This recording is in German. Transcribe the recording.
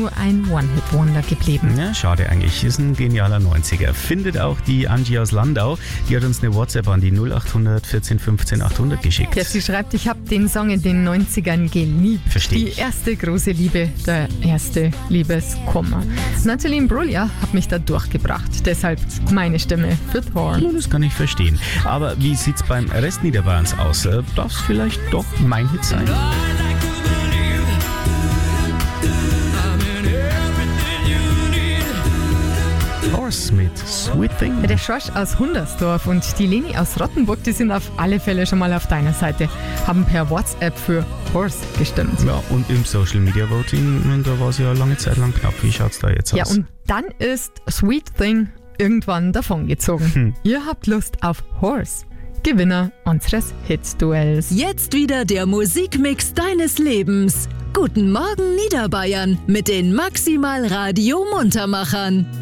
nur ein One-Hit-Wonder geblieben. Ja, schade eigentlich. Ist ein genialer 90er. Findet auch die Angie aus Landau. Die hat uns eine WhatsApp an die 0800 14 15 800 geschickt. Ja, sie schreibt, ich habe den Song in den 90ern geliebt. Verstehe Die ich. erste große Liebe, der erste Liebeskummer. Natalie Imbruglia hat mich da durchgebracht. Deshalb meine Stimme für Thorn. Ja, das kann ich verstehen. Aber wie sieht's beim Rest Niederbayerns aus? Darf es vielleicht doch mein Hit sein? Horse mit Sweet Thing. Der Schorsch aus Hundersdorf und die Leni aus Rottenburg, die sind auf alle Fälle schon mal auf deiner Seite, haben per WhatsApp für Horse gestimmt. Ja, und im Social Media Voting, da war es ja lange Zeit lang knapp. Wie schaut's da jetzt aus? Ja, und dann ist Sweet Thing irgendwann davongezogen. Ihr habt Lust auf Horse, Gewinner unseres Hits-Duells. Jetzt wieder der Musikmix deines Lebens. Guten Morgen Niederbayern mit den Maximal Radio Muntermachern.